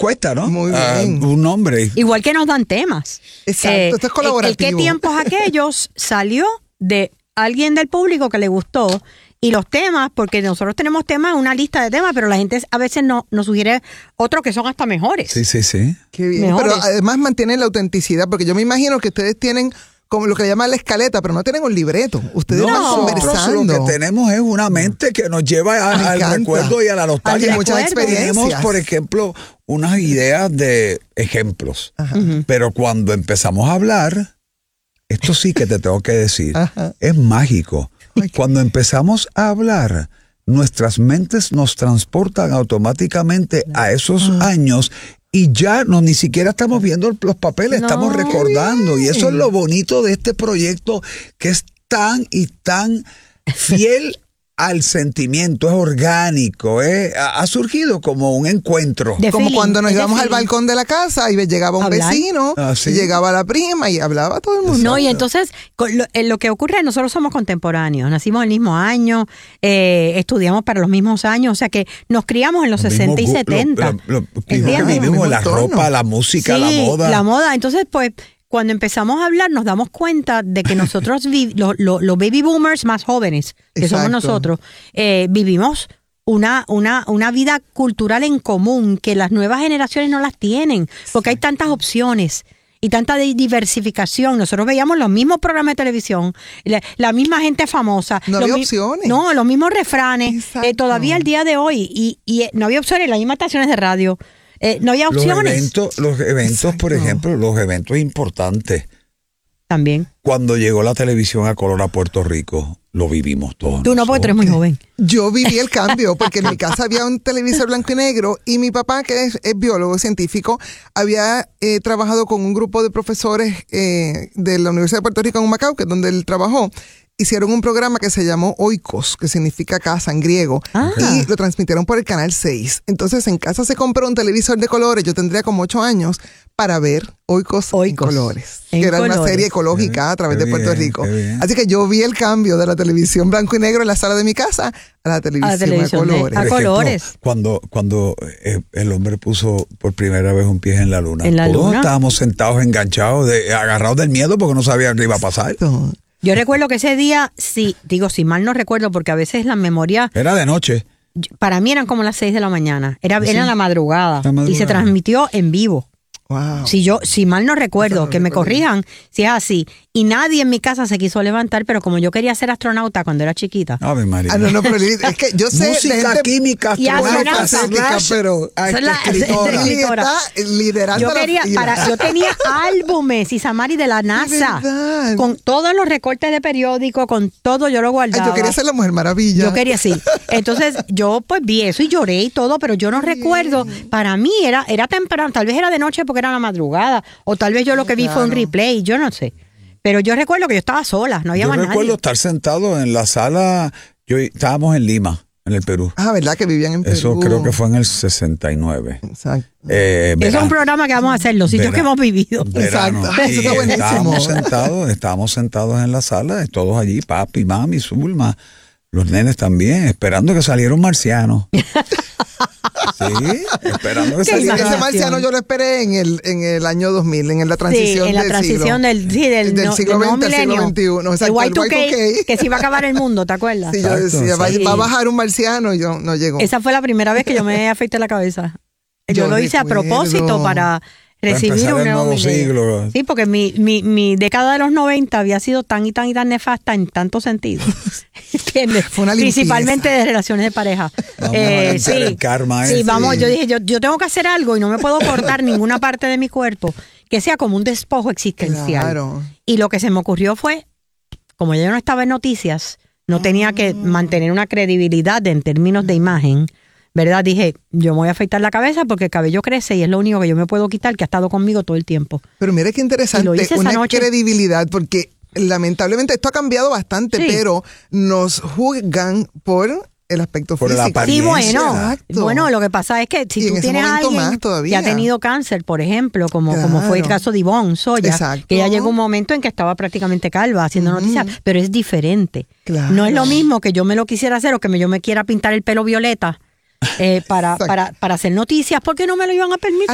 encuesta, ¿no? Muy bien. Un nombre. Igual que nos dan temas. Exacto, esto es colaborativo. ¿Qué tiempos aquellos salió de alguien del público que le gustó? Y los temas, porque nosotros tenemos temas, una lista de temas, pero la gente a veces nos sugiere otros que son hasta mejores. Sí. Qué bien. Mejores. Pero además mantienen la autenticidad, porque yo me imagino que ustedes tienen como lo que llaman la escaleta, pero no tienen un libreto. Ustedes van conversando. Lo que tenemos es una mente que nos lleva al recuerdo y a la nostalgia. Hay muchas experiencias. Tenemos, por ejemplo, unas ideas de ejemplos. Ajá. Pero cuando empezamos a hablar, esto sí que te tengo que decir, Ajá. es mágico. Cuando empezamos a hablar, nuestras mentes nos transportan automáticamente a esos años y ya no ni siquiera estamos viendo los papeles, estamos recordando. Y eso es lo bonito de este proyecto, que es tan y tan fiel al sentimiento, es orgánico, ha surgido como un encuentro. Como cuando nos íbamos al balcón de la casa y llegaba un vecino, ¿sí? y llegaba la prima y hablaba todo el mundo. No, y entonces lo que ocurre, nosotros somos contemporáneos, nacimos el mismo año, estudiamos para los mismos años, o sea que nos criamos en los 60 y 70. Vivimos la ropa, la música, la moda. La moda, entonces pues cuando empezamos a hablar nos damos cuenta de que nosotros, los baby boomers más jóvenes, que somos nosotros, vivimos una vida cultural en común que las nuevas generaciones no las tienen, porque hay tantas opciones y tanta diversificación. Nosotros veíamos los mismos programas de televisión, la misma gente famosa. No había opciones. No, los mismos refranes. Todavía el día de hoy. Y no había opciones, las mismas estaciones de radio. No había opciones. Los eventos, por ejemplo, los eventos importantes. También. Cuando llegó la televisión a color a Puerto Rico, lo vivimos todos. Tú no, porque tú eres muy joven. Yo viví el cambio, porque en mi casa había un televisor blanco y negro y mi papá, que es biólogo científico, había trabajado con un grupo de profesores de la Universidad de Puerto Rico en Humacao, que es donde él trabajó. Hicieron un programa que se llamó Oikos, que significa casa en griego, y lo transmitieron por el Canal 6. Entonces en casa se compró un televisor de colores, yo tendría como 8 años, para ver Oikos en colores, que era una serie ecológica a través de Puerto Rico. Así que yo vi el cambio de la televisión blanco y negro en la sala de mi casa a la televisión a colores. A colores. Cuando el hombre puso por primera vez un pie en la luna, todos estábamos sentados enganchados, agarrados del miedo porque no sabían qué iba a pasar. Yo recuerdo que ese día, si mal no recuerdo, porque a veces la memoria... Era de noche. Para mí eran como las 6 de la mañana. Era la madrugada. Y se transmitió en vivo. Wow. Si mal no recuerdo, que me corrijan si es así. Y nadie en mi casa se quiso levantar, pero como yo quería ser astronauta cuando era chiquita. Ave María. No, pero es que yo sé música, química, y astronauta, pero escritora. Liderando yo tenía álbumes, Isamari, de la NASA, con todos los recortes de periódico, con todo, yo lo guardaba. Yo quería ser la Mujer Maravilla. Yo quería, sí. Entonces yo pues vi eso y lloré y todo, pero yo no recuerdo. Para mí era temprano, tal vez era de noche porque era la madrugada, o tal vez yo lo que vi fue un replay, yo no sé. Pero yo recuerdo que yo estaba sola, no había más nadie. Yo recuerdo estar sentado en la sala, estábamos en Lima, en el Perú. ¿Verdad que vivían en Perú? Eso creo que fue en el 69. Exacto. Es un programa que vamos a hacer, los sitios que hemos vivido. Verano. Exacto. Eso está buenísimo. Estábamos sentados en la sala, todos allí, papi, mami, Zulma, los nenes también, esperando que saliera un marciano. Sí, esperando que saliera. Ese marciano yo lo esperé en el año 2000, en la transición, en la transición del siglo XX al siglo XXI. Exacto, el Y2K, que se iba a acabar el mundo, ¿te acuerdas? Sí, yo decía, va a bajar un marciano y no llegó. Esa fue la primera vez que yo me afeité la cabeza. Yo lo hice a propósito para recibir un nuevo siglo. Sí, porque mi década de los 90 había sido tan y tan y tan nefasta en tantos sentidos. ¿Entiendes? Fue una principalmente de relaciones de pareja. El karma sí, vamos, yo dije, yo tengo que hacer algo y no me puedo cortar ninguna parte de mi cuerpo que sea como un despojo existencial. Claro. Y lo que se me ocurrió fue, como yo no estaba en noticias, no tenía que mantener una credibilidad en términos de imagen, ¿verdad? Dije, yo me voy a afeitar la cabeza porque el cabello crece y es lo único que yo me puedo quitar, que ha estado conmigo todo el tiempo. Pero mire qué interesante, una credibilidad, porque lamentablemente esto ha cambiado bastante, pero nos juzgan por el aspecto físico. Sí, bueno, lo que pasa es que si tú tienes a alguien que ha tenido cáncer, por ejemplo, como fue el caso de Ivonne Soya, que ya llegó un momento en que estaba prácticamente calva haciendo noticias, pero es diferente. Claro. No es lo mismo que yo me lo quisiera hacer o que yo me quiera pintar el pelo violeta para hacer noticias, porque no me lo iban a permitir.